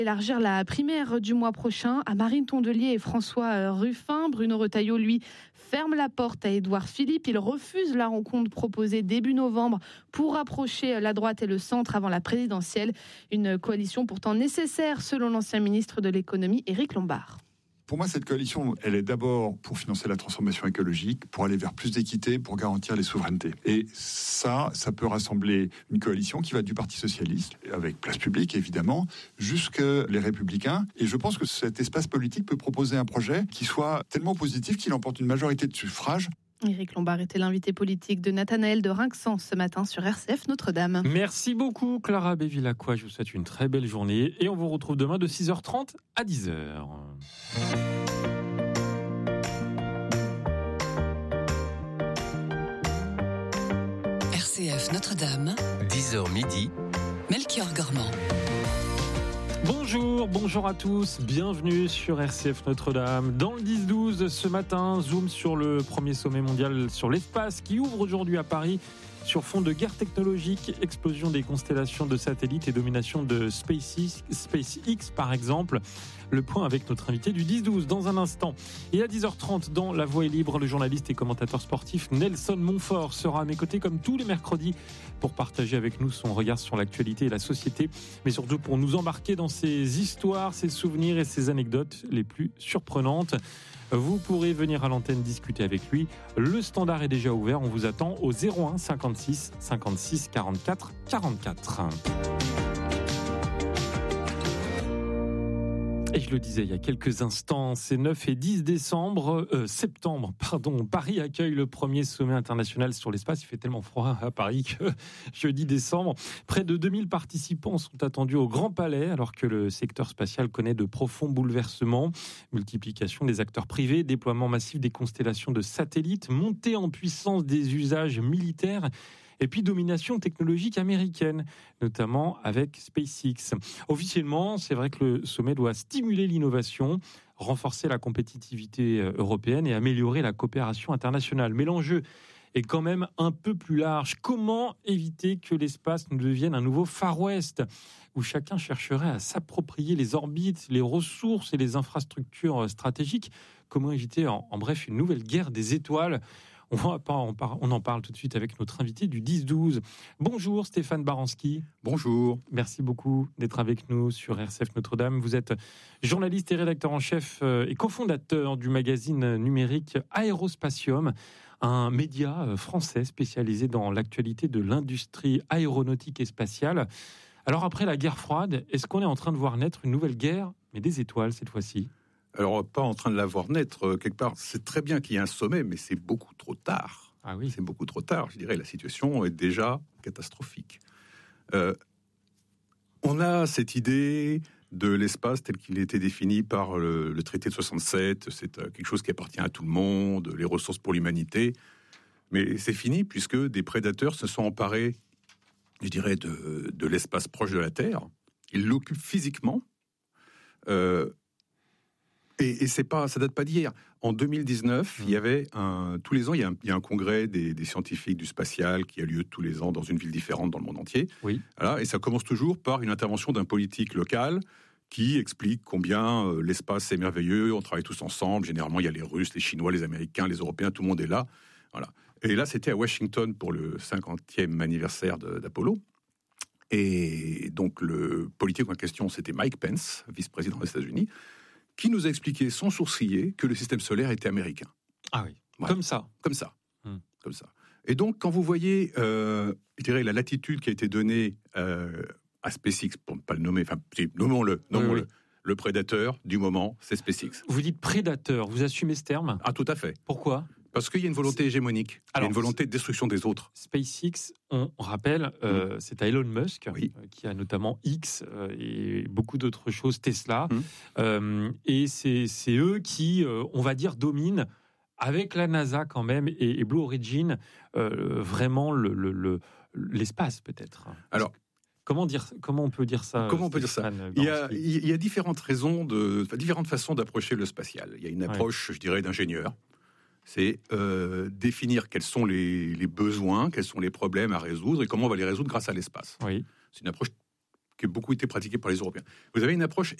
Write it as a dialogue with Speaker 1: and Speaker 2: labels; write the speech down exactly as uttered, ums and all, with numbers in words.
Speaker 1: Élargir la primaire du mois prochain à Marine Tondelier et François Ruffin. Bruno Retailleau, lui, ferme la porte à Édouard Philippe. Il refuse la rencontre proposée début novembre pour rapprocher la droite et le centre avant la présidentielle. Une coalition pourtant nécessaire selon l'ancien ministre de l'économie, Éric Lombard.
Speaker 2: Pour moi, cette coalition, elle est d'abord pour financer la transformation écologique, pour aller vers plus d'équité, pour garantir les souverainetés. Et ça, ça peut rassembler une coalition qui va du Parti socialiste, avec Place Publique évidemment, jusqu'à les Républicains. Et je pense que cet espace politique peut proposer un projet qui soit tellement positif qu'il emporte une majorité de suffrages.
Speaker 1: Éric Lombard était l'invité politique de Nathanaël de Rinxan ce matin sur R C F Notre-Dame.
Speaker 3: Merci beaucoup Clara Bévilacqua, je vous souhaite une très belle journée et on vous retrouve demain de six heures trente à dix heures.
Speaker 4: R C F Notre-Dame,
Speaker 5: dix heures midi,
Speaker 4: Melchior Gormand.
Speaker 3: Bonjour, bonjour à tous, bienvenue sur R C F Notre-Dame. Dans le dix douze ce matin, zoom sur le premier sommet mondial sur l'espace qui ouvre aujourd'hui à Paris sur fond de guerre technologique, explosion des constellations de satellites et domination de SpaceX, SpaceX par exemple. Le point avec notre invité du dix douze dans un instant. Et à dix heures trente, dans La Voix est libre, le journaliste et commentateur sportif Nelson Montfort sera à mes côtés comme tous les mercredis pour partager avec nous son regard sur l'actualité et la société, mais surtout pour nous embarquer dans ses histoires, ses souvenirs et ses anecdotes les plus surprenantes. Vous pourrez venir à l'antenne discuter avec lui. Le standard est déjà ouvert. On vous attend au zéro un cinquante-six cinquante-six quarante-quatre quarante-quatre. Et je le disais il y a quelques instants, c'est neuf et dix décembre, euh, septembre, pardon, Paris accueille le premier sommet international sur l'espace. Il fait tellement froid à Paris que jeudi décembre, près de deux mille participants sont attendus au Grand Palais alors que le secteur spatial connaît de profonds bouleversements. Multiplication des acteurs privés, déploiement massif des constellations de satellites, montée en puissance des usages militaires. Et puis domination technologique américaine, notamment avec SpaceX. Officiellement, c'est vrai que le sommet doit stimuler l'innovation, renforcer la compétitivité européenne et améliorer la coopération internationale. Mais l'enjeu est quand même un peu plus large. Comment éviter que l'espace ne devienne un nouveau Far West, où chacun chercherait à s'approprier les orbites, les ressources et les infrastructures stratégiques? Comment éviter, en, en bref, une nouvelle guerre des étoiles? On, va, on, par, on en parle tout de suite avec notre invité du dix douze. Bonjour Stéphane Baranski.
Speaker 2: Bonjour.
Speaker 3: Merci beaucoup d'être avec nous sur R C F Notre-Dame. Vous êtes journaliste et rédacteur en chef et cofondateur du magazine numérique Aérospatium, un média français spécialisé dans l'actualité de l'industrie aéronautique et spatiale. Alors après la guerre froide, est-ce qu'on est en train de voir naître une nouvelle guerre, mais des étoiles cette fois-ci ?
Speaker 6: Alors, pas en train de la voir naître, quelque part. C'est très bien qu'il y ait un sommet, mais c'est beaucoup trop tard.
Speaker 3: Ah oui.
Speaker 6: C'est beaucoup trop tard. Je dirais, la situation est déjà catastrophique. Euh, on a cette idée de l'espace tel qu'il a été défini par le, le traité de soixante-sept. C'est quelque chose qui appartient à tout le monde, les ressources pour l'humanité. Mais c'est fini, puisque des prédateurs se sont emparés, je dirais, de, de l'espace proche de la Terre. Ils l'occupent physiquement. Euh, Et, et c'est pas, ça date pas d'hier. En deux mille dix-neuf, mmh. il y avait un, tous les ans, il y a un, il y a un congrès des, des scientifiques du spatial qui a lieu tous les ans dans une ville différente dans le monde entier.
Speaker 3: Oui.
Speaker 6: Voilà, et ça commence toujours par une intervention d'un politique local qui explique combien euh, l'espace est merveilleux, on travaille tous ensemble. Généralement, il y a les Russes, les Chinois, les Américains, les Européens, tout le monde est là. Voilà. Et là, c'était à Washington pour le cinquantième anniversaire de, d'Apollo. Et donc, le politique en question, c'était Mike Pence, vice-président des États-Unis, qui nous a expliqué sans sourciller que le système solaire était américain.
Speaker 3: Ah oui,
Speaker 6: voilà.
Speaker 3: Comme ça.
Speaker 6: Comme ça.
Speaker 3: Hum.
Speaker 6: Comme ça. Et donc, quand vous voyez, euh, je dirais, la latitude qui a été donnée euh, à SpaceX, pour ne pas le nommer, enfin, nommons-le, nommons-le, oui, oui. Le prédateur du moment, c'est SpaceX.
Speaker 3: Vous dites prédateur, vous assumez ce terme ?
Speaker 6: Ah, tout à fait.
Speaker 3: Pourquoi ?
Speaker 6: Parce qu'il y a une volonté hégémonique, Alors, il y a une volonté de destruction des autres.
Speaker 3: SpaceX, on rappelle, euh, mmh. c'est à Elon Musk,
Speaker 6: oui.
Speaker 3: euh, qui a notamment X euh, et beaucoup d'autres choses, Tesla.
Speaker 6: Mmh.
Speaker 3: Euh, et c'est, c'est eux qui, euh, on va dire, dominent, avec la NASA quand même, et, et Blue Origin, euh, vraiment le, le, le, l'espace peut-être.
Speaker 6: Alors,
Speaker 3: Comment dire, comment on peut dire ça
Speaker 6: Comment on peut dire ça il y, a, il y a différentes raisons, de, enfin, différentes façons d'approcher le spatial. Il y a une approche, ouais. je dirais, d'ingénieur. C'est euh, définir quels sont les, les besoins, quels sont les problèmes à résoudre et comment on va les résoudre grâce à l'espace.
Speaker 3: Oui.
Speaker 6: C'est une approche qui a beaucoup été pratiquée par les Européens. Vous avez une approche